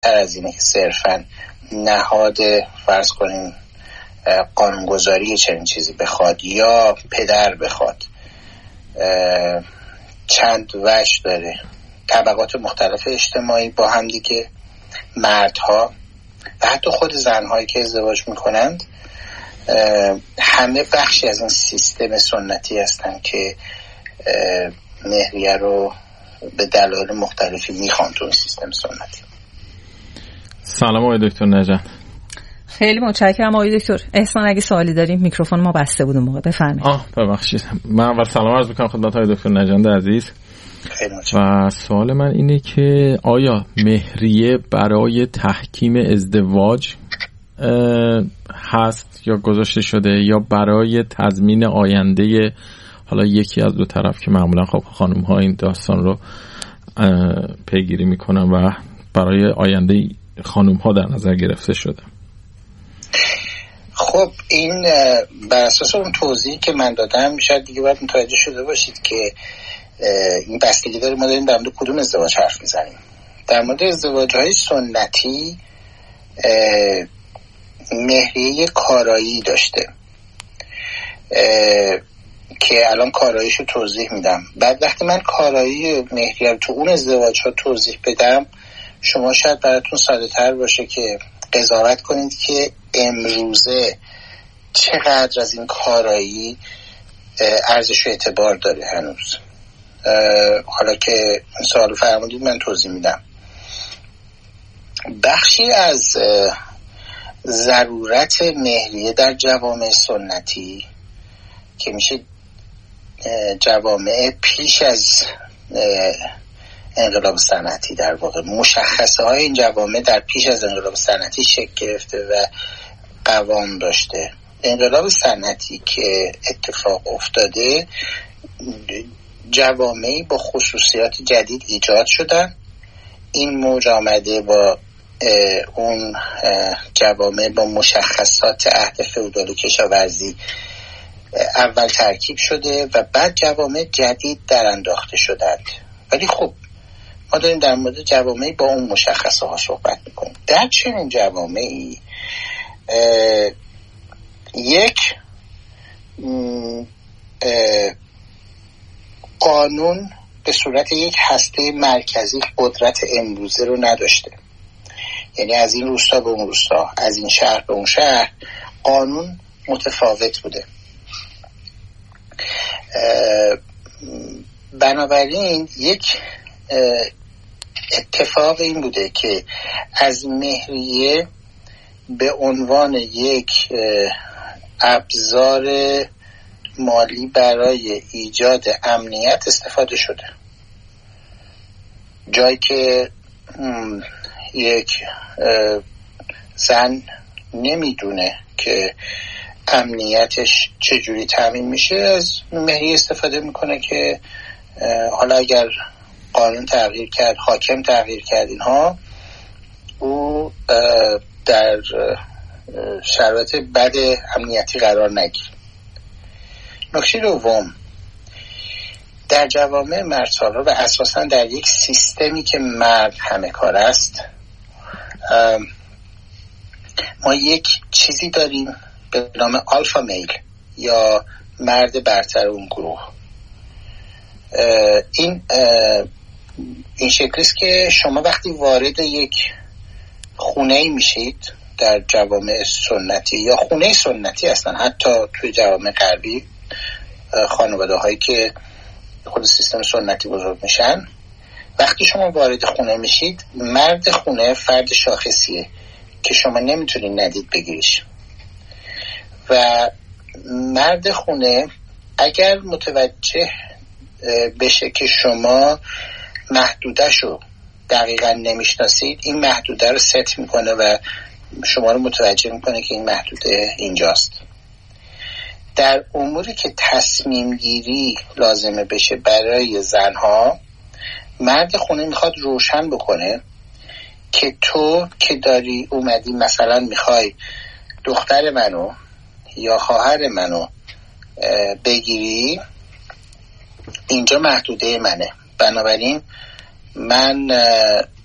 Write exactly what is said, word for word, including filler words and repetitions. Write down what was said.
فراتر از اینه که صرفاً نهاد فرض کنیم قانونگذاری چنین چیزی بخواد یا پدر بخواد. چند وجه داره، طبقات مختلف اجتماعی با هم دیگه، مردها و حتی خود زنهایی که ازدواج میکنند، همه بخشی از این سیستم سنتی هستن که مهریه رو به دلایل مختلفی میخوان تو این سیستم سنتی. سلام آقای دکتر نژند. خیلی متشکرم آقای دکتر. احسان اگه سوالی داریم، میکروفون ما بسته بود اون موقع، بفرمایید. آه ببخشید، من اول سلام عرض میکنم خدمت آقای دکتر نژند عزیز. خیلی متشکرم. و سوال من اینه که آیا مهریه برای تحکیم ازدواج هست یا گذاشته شده یا برای تضمین آینده حالا یکی از دو طرف که معمولا خب خانم ها این داستان رو پیگیری میکنن و برای آینده خانم ها در نظر گرفته شده؟ خب این بر اساس اون توضیحی که من دادم شاید دیگه باید متوجه شده باشید که این بستگی داره ما داریم در مورد کدوم ازدواج حرف میزنیم. در مورد ازدواج‌های سنتی مهریه کارایی داشته که الان کاراییشو توضیح میدم. بعد وقتی من کارایی مهریه رو تو اون ازدواج ها توضیح بدم، شما شاید براتون ساده تر باشه که قضاوت کنید که امروزه چقدر از این کارایی ارزش و اعتبار داره هنوز. حالا که سوال فرمودید من توضیح میدم. بخشی از ضرورت مهریه در جوامع سنتی که میشه جوامع پیش از انقلاب صنعتی، در واقع مشخصه های این جوامع در پیش از انقلاب صنعتی شکل گرفته و قوام داشته. انقلاب صنعتی که اتفاق افتاده، جوامعی با خصوصیات جدید ایجاد شدن. این موج آمده با اون جوامع با مشخصات عهد فئودال و کشاورزی اول ترکیب شده و بعد جوامع جدید در انداخته شدند. ولی خب ما داریم در مورد جوامعی با اون مشخصه ها صحبت میکنیم. در چنین جوامعی یک قانون به صورت یک هسته مرکزی قدرت امروزه رو نداشته. یعنی از این روستا به اون روستا، از این شهر به اون شهر قانون متفاوت بوده. بنابراین یک اتفاق این بوده که از مهریه به عنوان یک ابزار مالی برای ایجاد امنیت استفاده شده. جایی که یک زن نمیدونه که امنیتش چجوری تامین میشه، از مهریه استفاده میکنه که حالا اگر قانون تغییر کرد، حاکم تغییر کرد، اینها او در شرایط بد امنیتی قرار نگیره. نکته دوم، در جوامع مردسالار و اساساً در یک سیستمی که مرد همه کار است، ما یک چیزی داریم به نام آلفا میل یا مرد برتر اون گروه. این این شکلیست که شما وقتی وارد یک خونه‌ای میشید در جوامع سنتی یا خونه سنتی هستن، حتی توی جوامع غربی خانواده هایی که خود سیستم سنتی بزرگ میشن، وقتی شما وارد خونه میشید، مرد خونه فرد شاخصیه که شما نمیتونید ندید بگیریش و مرد خونه اگر متوجه بشه که شما محدوده‌شو دقیقا نمیشناسید، این محدوده رو ست میکنه و شما رو متوجه میکنه که این محدوده اینجاست. در اموری که تصمیم گیری لازمه بشه برای زنها، مرد خونه میخواد روشن بکنه که تو که داری اومدی مثلا میخوای دختر منو یا خواهر منو بگیری، اینجا محدوده منه، بنابراین من